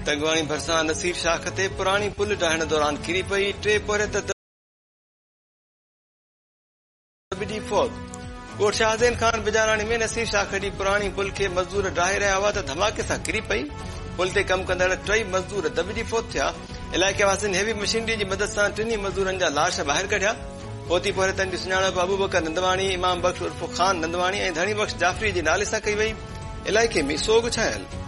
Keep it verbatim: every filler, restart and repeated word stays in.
तंगवाणी भरिसां नसीर शाख ते पुराणी पुल ढहण दौरान किरी पई टे पोरे त तबडी फौत कोट शाहज़ैन खान बिजाराणी में नसीर शाख डी पुराणी पुल खे मज़दूर ढाहे रहिया हुआ त धमाके सां किरी पई। पुल ते कम कंदड़ टई मज़दूर दबजी फोत थिया। इलाइक़े वासियुनि हेवी मशीनरी जी मदद सां टिनी मज़दूरनि जा लाश ॿाहिरि कढिया। पोती पोहरतन जी सुञाणप अबूबकर नंदवाणी, इमाम बख्श उर्फ खान नंदवाणी ऐं धणी बख्श जाफ़री जे नाले सां कई वई। इलाइक़े में सोग छायल।